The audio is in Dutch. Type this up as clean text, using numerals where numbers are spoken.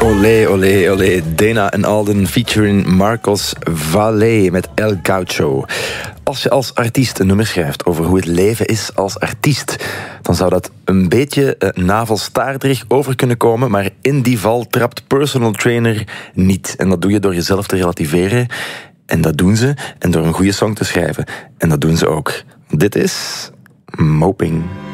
Olé, olé, olé. Dana en Alden featuring Marcos Valle met El Gaucho. Als je als artiest een nummer schrijft over hoe het leven is als artiest, dan zou dat een beetje navelstaarderig over kunnen komen, maar in die val trapt personal trainer niet. En dat doe je door jezelf te relativeren. En dat doen ze. En door een goede song te schrijven. En dat doen ze ook. Dit is Moping.